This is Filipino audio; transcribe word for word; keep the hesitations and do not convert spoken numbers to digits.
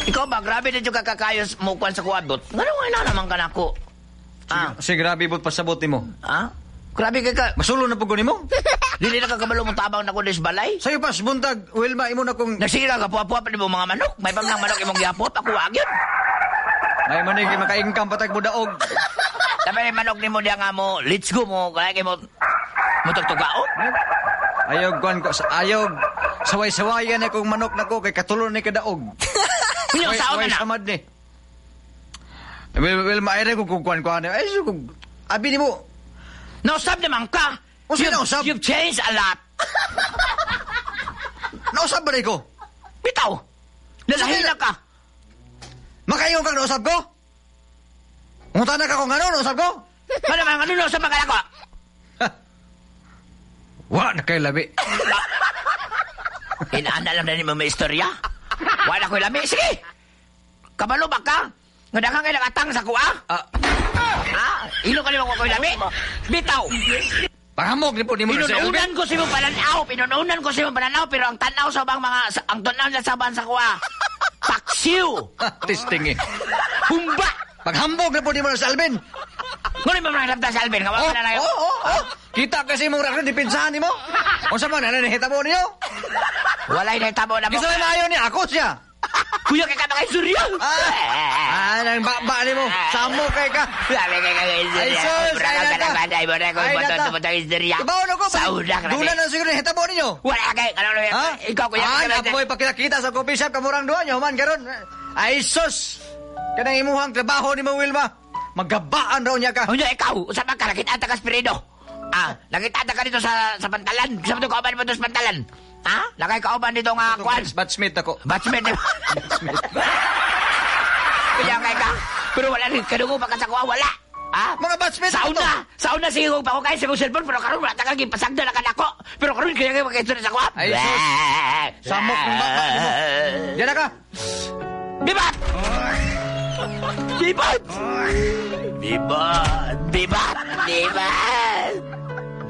Ikaw ba, grabe din yung kakakayos mo kwan sa kuwabot. Nga na naman ka na ko. Ah, Sige, grabe bot pasabot mo. ah? Grabe ka ka. Masulo na po mo. Dili na kakabalo mong tabang na kulis balay. Sa'yo pas, buntag, Wilma, imo na kong... Nagsira ka, puwa-puwa pa mo mga manok. May pamnang manok imong yapot, ako wag yun. Ay, manig, makaingkam patag mo daog. Tapi may manok ni mo diya nga mo, let's go mo, kaya kayo mo, mo tugtugaon. Ayog, kwan ko, ayog, saway-sawayan na kong manok na ko, kay katulon ni kadaog. Kunyong saon na na. samad ni. Well, well, maayari ko kung kwan-kwan. Ay, so, kung, abi ni mo. Nausap naman ka. Kung sino You've- nausap? You've changed a lot. Nausap ba rin ko? Bitaw. Lalahin na ka. Makayong kang nausap ko? Munta na ka kung ano, nausap ko? Ano naman, ano nausap ang kalako? Wa, na kayo labi. Inaanda lang na ni mo may istorya. Wala ko lami. Sige. Kabalo ba ka? Nadakang kayo nakatang sa kuwa? Ah, Ha? Ilo ka naman ko ko'y lami? Bitaw. pangamog ni po ni mo na sa Pinununan ko si mo pananaw. Pinununan ko si mo pananaw. Pero ang tanaw sa bang mga... sa- ang tanaw na saban sa kuwa. Paksiw. Testing eh. Humba. Paghambog na po ni mo na sa Alvin. Ngunit ba mga nabta sa Alvin? Kawa Oh, ka na na yun. oh, oh, oh. Kita kasi mong reaksyon, dipinsahan ni mo. O sa mga nananihita mo niyo? Walay na itabo na mo. Isa na ayaw niya, ako siya. Kuya kay ka na kay Surya. Ah, nang baba ni mo. Samo kay ka. Sabi kay kay Surya. Ay, sus, Sobra ay, ka nata. na banday mo na kung Ay, bato nata. sa bato Surya. Ibaw na ko. Sauda ka na. Dula na siguro nihita mo ninyo. Wala kay. Ano na Ha? Ikaw kuya. Ah, kay- napoy pakita sa coffee shop kamurang duha nyo, man karon. Ay, sus. Kanang imuhang trabaho ni mo, Wilma. Magabaan raw niya ka. Ano ikaw? Usap ka. Nakita ka Spirido. Ah, nakita ka dito sa sa pantalan. Gusto mo ito kauban mo ito sa pantalan? Ha? Lakay kauban dito nga kwan. Batchmate ako. Batchmate ni Kaya kay ka. Pero wala rin. Kadungo pa ka sa kuha. Wala. Ha? Mga batchmate ako to. Sauna. Sauna sige kong pa ko kayo sa kong cellphone. Pero karoon wala takang pasagda na kanako. Pero karoon kaya kayo magkaito na sa kuha. Ay, sus. Samok ng baba ni mo. Diyan na ka. Bibat! Bibat! Bibat! Bibat! Bibat!